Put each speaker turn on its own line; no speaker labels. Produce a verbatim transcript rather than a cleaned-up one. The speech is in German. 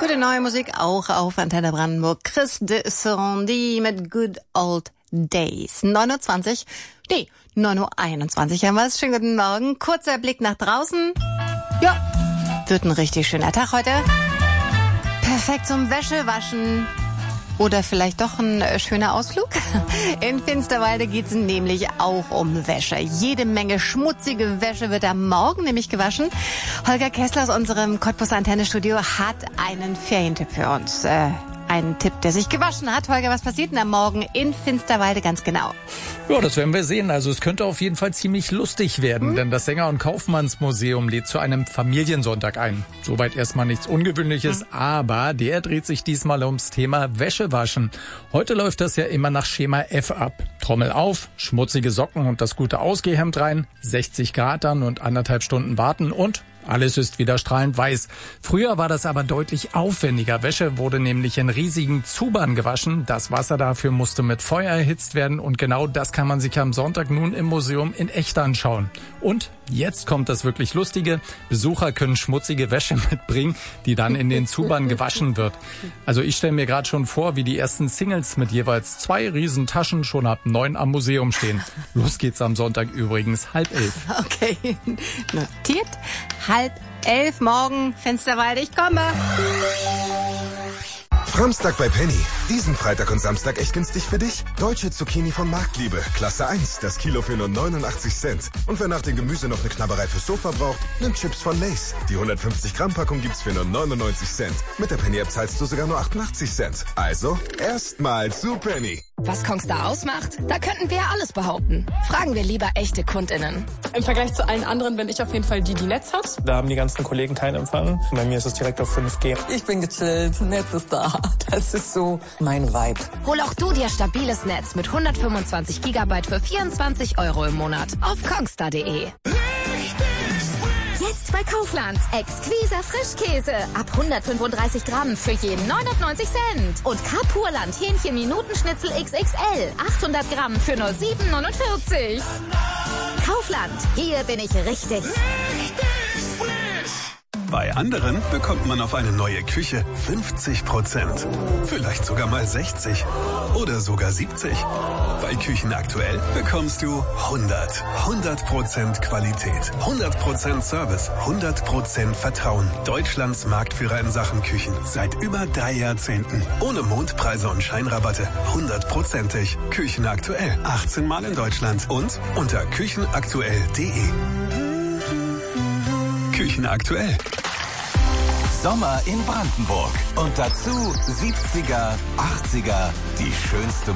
Gute neue Musik auch auf Antenne Brandenburg. Chris de Sondi mit Good Old Days. neun Uhr zwanzig, nee, neun Uhr einundzwanzig haben wir es. Schönen guten Morgen. Kurzer Blick nach draußen. Ja, wird ein richtig schöner Tag heute. Perfekt zum Wäschewaschen. Oder vielleicht doch ein schöner Ausflug? In Finsterwalde geht's nämlich auch um Wäsche. Jede Menge schmutzige Wäsche wird am Morgen nämlich gewaschen. Holger Kessler aus unserem Cottbus Antenne-Studio hat einen Ferientipp für uns. Äh, einen Tipp, der sich gewaschen hat. Holger, was passiert denn am Morgen in Finsterwalde ganz genau?
Ja, das werden wir sehen. Also es könnte auf jeden Fall ziemlich lustig werden, hm? denn das Sänger- und Kaufmannsmuseum lädt zu einem Familiensonntag ein. Soweit erstmal nichts Ungewöhnliches, hm. aber der dreht sich diesmal ums Thema Wäschewaschen. Heute läuft das ja immer nach Schema F ab. Trommel auf, schmutzige Socken und das gute Ausgehhemd rein, sechzig Grad dann und anderthalb Stunden warten und alles ist wieder strahlend weiß. Früher war das aber deutlich aufwendiger. Wäsche wurde nämlich in riesigen Zubern gewaschen. Das Wasser dafür musste mit Feuer erhitzt werden und genau das kann man sich am Sonntag nun im Museum in echt anschauen. Und jetzt kommt das wirklich Lustige. Besucher können schmutzige Wäsche mitbringen, die dann in den Zubern gewaschen wird. Also ich stelle mir gerade schon vor, wie die ersten Singles mit jeweils zwei riesen Taschen schon ab neun am Museum stehen. Los geht's am Sonntag übrigens halb elf.
Okay, notiert. Halb elf morgen, Finsterwalde, ich komme.
Samstag bei Penny. Diesen Freitag und Samstag echt günstig für dich. Deutsche Zucchini von Marktliebe. Klasse eins. Das Kilo für nur neunundachtzig Cent. Und wer nach dem Gemüse noch eine Knabberei fürs Sofa braucht, nimmt Chips von Lay's. Die hundertfünfzig Gramm Packung gibt's für nur neunundneunzig Cent. Mit der Penny-App zahlst du sogar nur achtundachtzig Cent. Also, erstmal zu Penny.
Was Kongstar ausmacht? Da könnten wir ja alles behaupten. Fragen wir lieber echte KundInnen.
Im Vergleich zu allen anderen bin ich auf jeden Fall die, die Netz hat.
Da haben die ganzen Kollegen keinen Empfang. Bei mir ist es direkt auf fünf G.
Ich bin gechillt, Netz ist da. Das ist so mein Vibe.
Hol auch du dir stabiles Netz mit hundertfünfundzwanzig Gigabyte für vierundzwanzig Euro im Monat auf kongstar punkt de. Jetzt bei Kaufland. Exquiser Frischkäse. Ab hundertfünfunddreißig Gramm für jeden neunundneunzig Cent. Und Carpurland Hähnchen Minutenschnitzel X X L. achthundert Gramm für nur sieben neunundvierzig. Kaufland. Hier bin ich richtig.
Bei anderen bekommt man auf eine neue Küche fünfzig Prozent. Vielleicht sogar mal sechzig. Oder sogar siebzig. Bei Küchen aktuell bekommst du hundert. hundert Prozent Qualität. hundert Prozent Service. hundert Prozent Vertrauen. Deutschlands Marktführer in Sachen Küchen. Seit über drei Jahrzehnten. Ohne Mondpreise und Scheinrabatte. hundertprozentig. Küchen aktuell. achtzehn Mal in Deutschland. Und unter küchenaktuell punkt de. Küchen aktuell.
Sommer in Brandenburg. Und dazu siebziger, achtziger, die schönste